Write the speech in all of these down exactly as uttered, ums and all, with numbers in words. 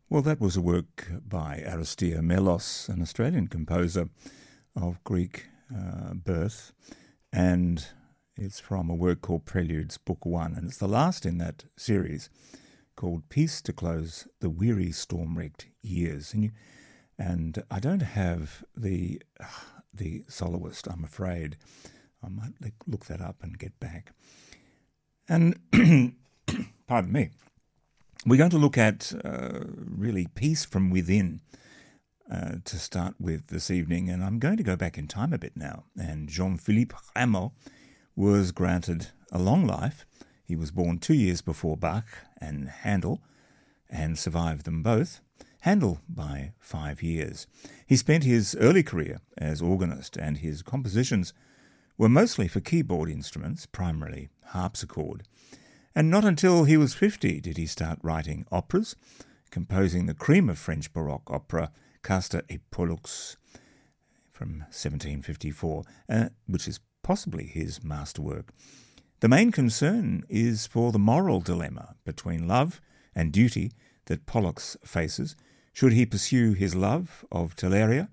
Well, that was a work by Aristia Melos, an Australian composer of Greek uh, birth, and it's from a work called Preludes, Book One, and it's the last in that series called Peace to Close the Weary Storm-Wrecked Years. And, you, and I don't have the uh, the soloist, I'm afraid. I might look that up and get back. And, pardon me, we're going to look at uh, really peace from within uh, to start with this evening. And I'm going to go back in time a bit now. And Jean-Philippe Rameau was granted a long life. He was born two years before Bach and Handel and survived them both. Handel by five years. He spent his early career as organist, and his compositions were mostly for keyboard instruments, primarily harpsichord. And not until he was fifty did he start writing operas, composing the cream of French Baroque opera, Castor et Pollux, from seventeen fifty-four, uh, which is possibly his masterwork. The main concern is for the moral dilemma between love and duty that Pollux faces. Should he pursue his love of Teleria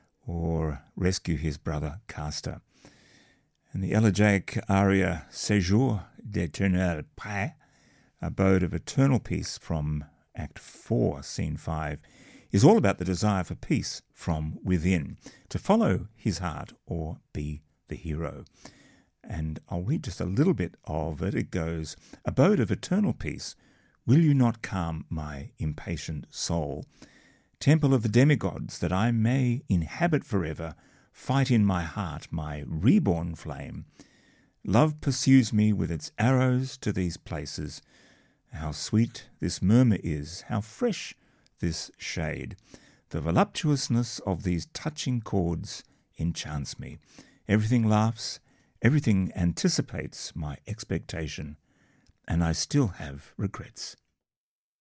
or rescue his brother Castor? And the elegiac aria Séjour d'éternelle paix, Abode of Eternal Peace from Act four, Scene five, is all about the desire for peace from within, to follow his heart or be the hero. And I'll read just a little bit of it. It goes, Abode of Eternal Peace, will you not calm my impatient soul? Temple of the demigods, that I may inhabit forever, fight in my heart my reborn flame. Love pursues me with its arrows to these places. How sweet this murmur is, how fresh this shade. The voluptuousness of these touching chords enchants me. Everything laughs, everything anticipates my expectation, and I still have regrets